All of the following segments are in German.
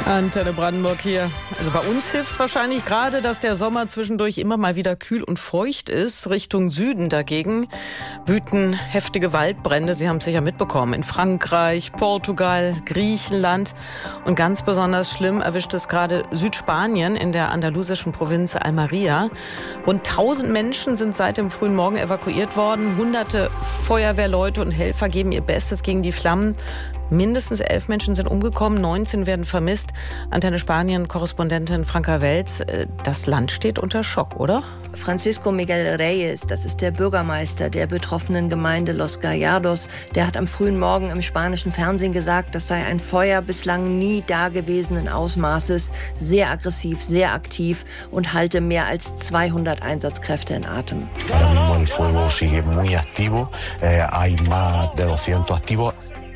Antenne Brandenburg hier. Also bei uns hilft wahrscheinlich gerade, dass der Sommer zwischendurch immer mal wieder kühl und feucht ist. Richtung Süden dagegen wüten heftige Waldbrände. Sie haben es sicher mitbekommen. In Frankreich, Portugal, Griechenland. Und ganz besonders schlimm erwischt es gerade Südspanien in der andalusischen Provinz Almería. Rund 1000 Menschen sind seit dem frühen Morgen evakuiert worden. Hunderte Feuerwehrleute und Helfer geben ihr Bestes gegen die Flammen. Mindestens 11 Menschen sind umgekommen, 19 werden vermisst. Antenne Spanien-Korrespondentin Franka Welz, das Land steht unter Schock, oder? Francisco Miguel Reyes, das ist der Bürgermeister der betroffenen Gemeinde Los Gallardos, der hat am frühen Morgen im spanischen Fernsehen gesagt, das sei ein Feuer bislang nie dagewesenen Ausmaßes, sehr aggressiv, sehr aktiv und halte mehr als 200 Einsatzkräfte in Atem. Ahora mismo el fuego sigue muy activo, hay más de 200 activos.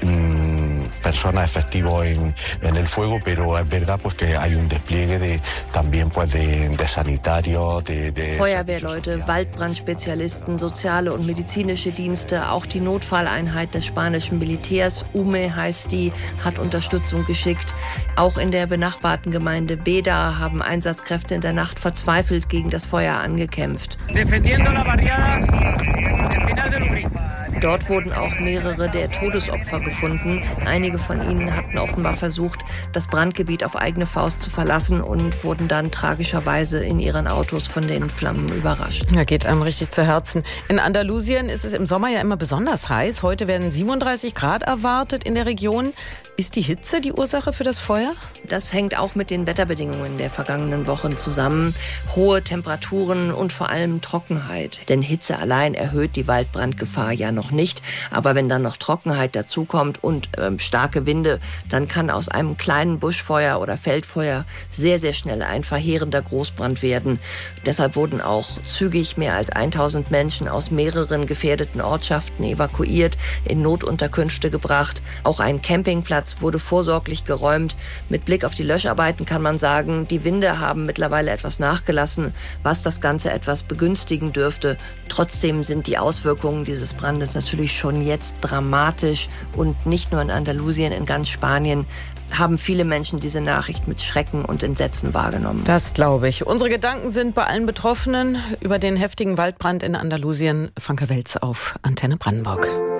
Personas efectivos en el fuego, pero es verdad pues que hay un despliegue también pues de sanitarios, de Feuerwehrleute, Waldbrandspezialisten, soziale und medizinische Dienste, auch die Notfalleinheit des spanischen Militärs, UME heißt die, hat Unterstützung geschickt. Auch in der benachbarten Gemeinde Beda haben Einsatzkräfte in der Nacht verzweifelt gegen das Feuer angekämpft. Defendiendo la barriada del Pinar del Ubrí. Dort wurden auch mehrere der Todesopfer gefunden. Einige von ihnen hatten offenbar versucht, das Brandgebiet auf eigene Faust zu verlassen und wurden dann tragischerweise in ihren Autos von den Flammen überrascht. Da geht einem richtig zu Herzen. In Andalusien ist es im Sommer ja immer besonders heiß. Heute werden 37 Grad erwartet in der Region. Ist die Hitze die Ursache für das Feuer? Das hängt auch mit den Wetterbedingungen der vergangenen Wochen zusammen. Hohe Temperaturen und vor allem Trockenheit. Denn Hitze allein erhöht die Waldbrandgefahr ja noch nicht. Aber wenn dann noch Trockenheit dazukommt und starke Winde, dann kann aus einem kleinen Buschfeuer oder Feldfeuer sehr, sehr schnell ein verheerender Großbrand werden. Deshalb wurden auch zügig mehr als 1000 Menschen aus mehreren gefährdeten Ortschaften evakuiert, in Notunterkünfte gebracht. Auch ein Campingplatz wurde vorsorglich geräumt. Mit Blick auf die Löscharbeiten kann man sagen, die Winde haben mittlerweile etwas nachgelassen, was das Ganze etwas begünstigen dürfte. Trotzdem sind die Auswirkungen dieses Brandes natürlich schon jetzt dramatisch und nicht nur in Andalusien, in ganz Spanien haben viele Menschen diese Nachricht mit Schrecken und Entsetzen wahrgenommen. Das glaube ich. Unsere Gedanken sind bei allen Betroffenen über den heftigen Waldbrand in Andalusien. Franka Welz auf Antenne Brandenburg.